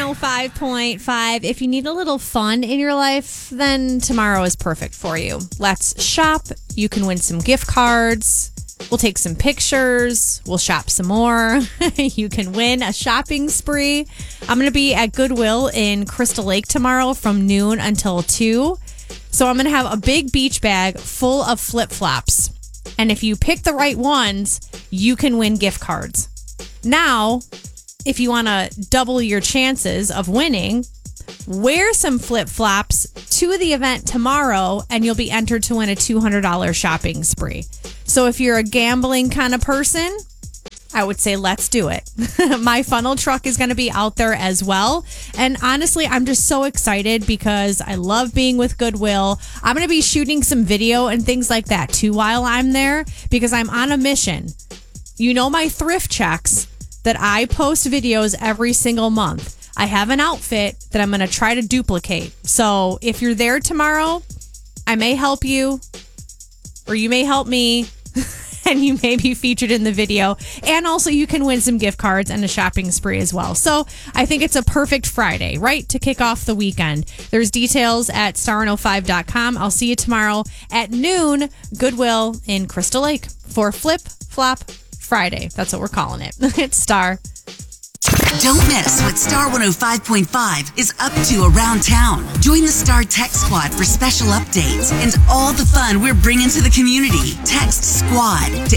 105.5. If you need a little fun in your life, then tomorrow is perfect for you. Let's shop. You can win some gift cards. We'll take some pictures. We'll shop some more. You can win a shopping spree. I'm going to be at Goodwill in Crystal Lake tomorrow from noon until 2. So I'm going to have a big beach bag full of flip-flops. And if you pick the right ones, you can win gift cards. Now, if you want to double your chances of winning, wear some flip-flops to the event tomorrow and you'll be entered to win a $200 shopping spree. So if you're a gambling kind of person, I would say let's do it. My funnel truck is going to be out there as well. And honestly, I'm just so excited because I love being with Goodwill. I'm going to be shooting some video and things like that too while I'm there because I'm on a mission. You know my thrift checks that I post videos every single month. I have an outfit that I'm going to try to duplicate. So if you're there tomorrow, I may help you or you may help me. And you may be featured in the video. And also you can win some gift cards and a shopping spree as well. So I think it's a perfect Friday, right? To kick off the weekend. There's details at star105.com. I'll see you tomorrow at noon, Goodwill in Crystal Lake for Flip Flop Friday. That's what we're calling it. It's Star. Don't miss what Star 105.5 is up to around town. Join the Star Tech Squad for special updates and all the fun we're bringing to the community. Text SQUAD to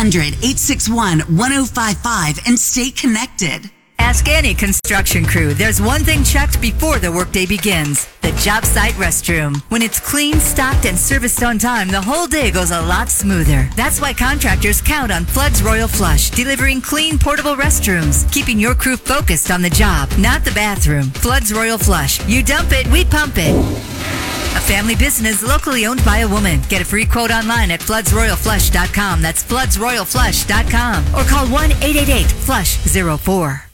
800-861-1055 and stay connected. Ask any construction crew. There's one thing checked before the workday begins. The job site restroom. When it's clean, stocked, and serviced on time, the whole day goes a lot smoother. That's why contractors count on Flood's Royal Flush, delivering clean, portable restrooms, keeping your crew focused on the job, not the bathroom. Flood's Royal Flush. You dump it, we pump it. A family business locally owned by a woman. Get a free quote online at floodsroyalflush.com. That's floodsroyalflush.com. Or call 1-888-FLUSH-04.